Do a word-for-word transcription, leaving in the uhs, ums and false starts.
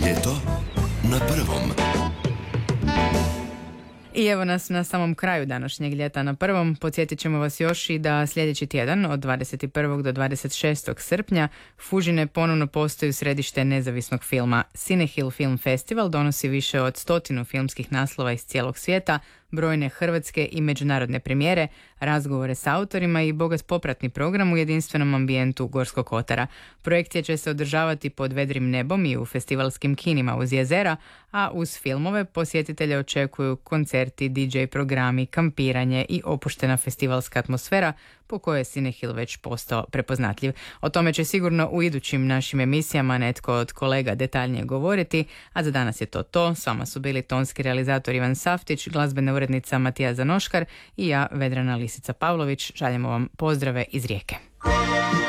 Ljeto na prvom. I evo nas na samom kraju današnjeg Ljeta na prvom. Podsjetit ćemo vas još i da sljedeći tjedan od dvadeset prvog do dvadeset šestog srpnja Fužine ponovno postaju središte nezavisnog filma. Cinehill Film Festival donosi više od stotinu filmskih naslova iz cijelog svijeta, brojne hrvatske i međunarodne premijere, razgovore s autorima i bogat popratni program u jedinstvenom ambijentu Gorskog kotara. Projekcija će se održavati pod vedrim nebom i u festivalskim kinima uz jezera, a uz filmove posjetitelje očekuju koncerti, D J programi, kampiranje i opuštena festivalska atmosfera po kojoj je Cinehill već postao prepoznatljiv. O tome će sigurno u idućim našim emisijama netko od kolega detaljnije govoriti, a za danas je to to. S vama su bili tonski realizator Ivan Saftić, glazbena urednica Matija Zanoškar i ja, Vedrana Lisica Pavlović. Šaljemo vam pozdrave iz Rijeke.